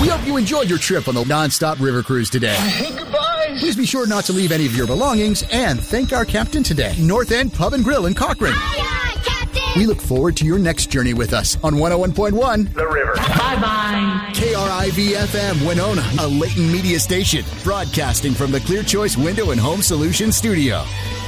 We hope you enjoyed your trip on the Nonstop River Cruise today. Goodbye. Please be sure not to leave any of your belongings and thank our captain today, North End Pub and Grill in Cochrane. Aye, Captain. We look forward to your next journey with us on 101.1 The River. Bye-bye. KRIV-FM Winona, a Leighton Media station, broadcasting from the Clear Choice Window and Home Solutions Studio.